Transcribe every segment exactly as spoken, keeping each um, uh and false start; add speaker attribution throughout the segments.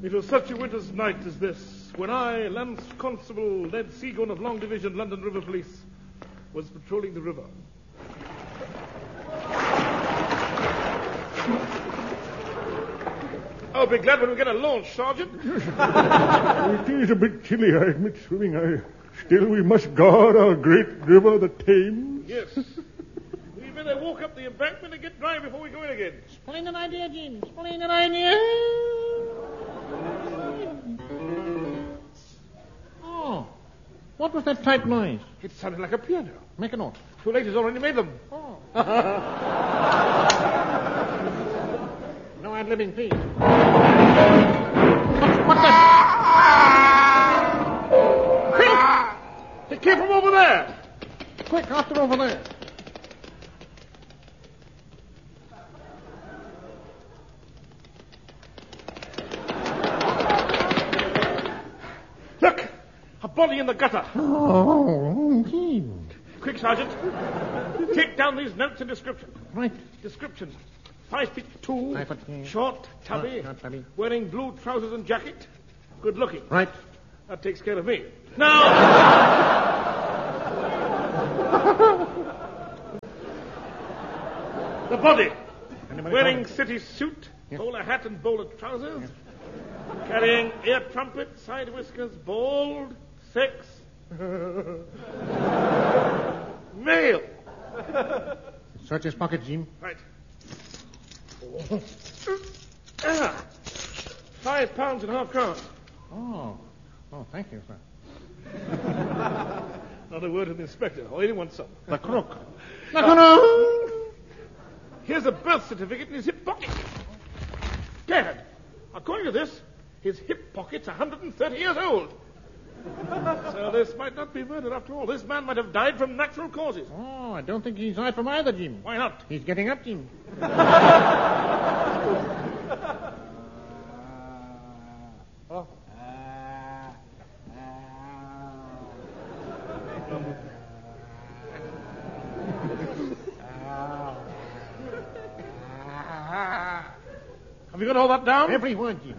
Speaker 1: It was such a winter's night as this when I, Lance Constable Ned Seagoon of Long Division, London River Police, was patrolling the river. I'll be glad when we get a launch, Sergeant.
Speaker 2: It is a bit chilly, I admit, swimming. I... Still, we must guard our great river, the Thames.
Speaker 1: Yes. We better walk up the embankment and get dry before we go in again.
Speaker 3: Splendid idea, Jim. Splendid idea. Oh. What was that type noise?
Speaker 1: It sounded like a piano.
Speaker 3: Make a note.
Speaker 1: Too late, he's already made them.
Speaker 3: Oh. No ad-libbing, please. What's that?
Speaker 1: It came from over there.
Speaker 3: Quick, after over there.
Speaker 1: Look! A body in the gutter.
Speaker 3: Oh, Jim.
Speaker 1: Quick, Sergeant. Take down these notes and description.
Speaker 3: Right.
Speaker 1: Description. Five feet two.
Speaker 3: Five foot two.
Speaker 1: Short, tubby.
Speaker 3: Uh, not tubby.
Speaker 1: Wearing blue trousers and jacket. Good looking.
Speaker 3: Right.
Speaker 1: That takes care of me. Now... the body.
Speaker 3: Anybody
Speaker 1: Wearing
Speaker 3: call?
Speaker 1: city suit,
Speaker 3: Yes.
Speaker 1: bowler hat and bowler trousers. Yes. Carrying ear trumpet, side whiskers, bald, sex. Male.
Speaker 3: Search his pocket, Jim.
Speaker 1: Right. Ah. Five pounds and a half crowns.
Speaker 3: Oh. Oh, thank you, sir.
Speaker 1: Not a word to the inspector. I only want some.
Speaker 3: The crook. No, no.
Speaker 1: Here's a birth certificate in his hip pocket. Dad, according to this, his hip pocket's one hundred thirty years old. So this might not be murder after all. This man might have died from natural causes.
Speaker 3: Oh, I don't think he's died from either, Jim.
Speaker 1: Why not?
Speaker 3: He's getting up, Jim.
Speaker 4: Oh.
Speaker 1: Have you got all that down?
Speaker 3: Every word, Jim.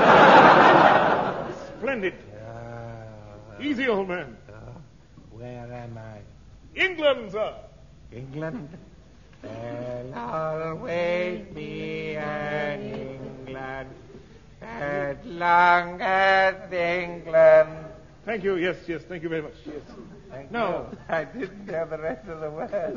Speaker 1: Splendid. Easy, old man.
Speaker 4: Uh, where am I?
Speaker 1: England, sir.
Speaker 4: England? There'll always be an England as long as England.
Speaker 1: Thank you. Yes, yes. Thank you very much. Yes.
Speaker 4: Thank
Speaker 1: No.
Speaker 4: you. I didn't know the rest of the words.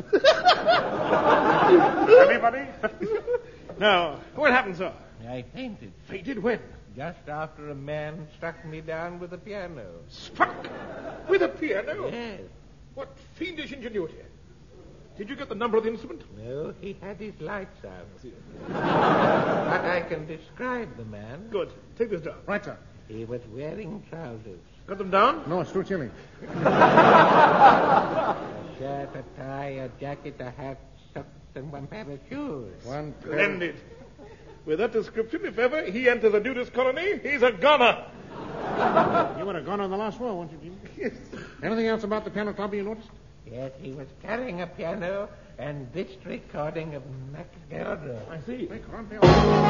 Speaker 1: Anybody? Now, what happened, sir?
Speaker 4: I fainted
Speaker 1: Fainted when?
Speaker 4: just after a man struck me down with a piano.
Speaker 1: Struck with a piano?
Speaker 4: Yes.
Speaker 1: What fiendish ingenuity. Did you get the number of the instrument?
Speaker 4: No, he had his lights out. But I can describe the man.
Speaker 1: Good. Take this down.
Speaker 3: Right, sir.
Speaker 4: He was wearing trousers.
Speaker 1: Got them down?
Speaker 3: No, it's too chilly.
Speaker 4: A shirt, a tie, a jacket, a hat, socks, and one pair of shoes.
Speaker 3: One, two.
Speaker 1: Splendid. With that description, if ever he enters a nudist colony, he's a goner.
Speaker 3: You would have gone on the last floor, wouldn't you, Jim?
Speaker 1: Yes.
Speaker 3: Anything else about the piano club you noticed?
Speaker 4: Yes, he was carrying a piano and this recording of Max Gerder.
Speaker 1: I see.
Speaker 3: Quick, run, Bill.